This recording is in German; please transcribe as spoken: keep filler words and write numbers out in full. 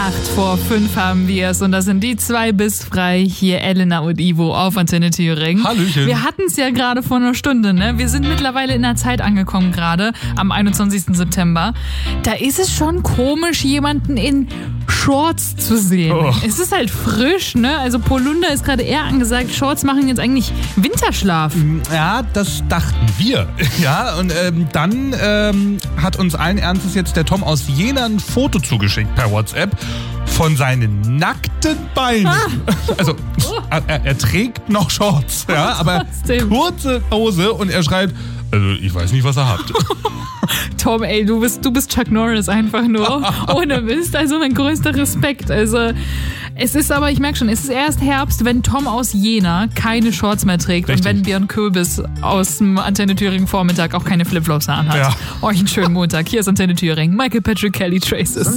Acht vor fünf haben wir es und das sind die zwei bis frei. Hier Elena und Ivo auf Antenne Thüringen. Hallöchen. Wir hatten es ja gerade vor einer Stunde, ne? Wir sind mittlerweile in der Zeit angekommen gerade, am einundzwanzigsten September. Da ist es schon komisch, jemanden in Shorts zu sehen. Oh. Es ist halt frisch, ne? Also Polunder ist gerade eher angesagt. Shorts machen jetzt eigentlich Winterschlaf. Ja, das dachten wir. Ja, und ähm, dann ähm, hat uns allen Ernstes jetzt der Tom aus Jena ein Foto zugeschickt per WhatsApp von seinen nackten Beinen. Ah. Also er, er trägt noch Shorts, ja, aber kurze Hose und er schreibt, also ich weiß nicht, was er hat. Tom, ey, du bist, du bist Chuck Norris einfach nur. Ohne Mist. Also mein größter Respekt. Also es ist aber, ich merke schon, es ist erst Herbst, wenn Tom aus Jena keine Shorts mehr trägt. Richtig. Und wenn Björn Köbis aus dem Antenne Thüringen Vormittag auch keine Flipflops anhat. Ja. Euch einen schönen Montag. Hier ist Antenne Thüringen. Michael Patrick Kelly Traces.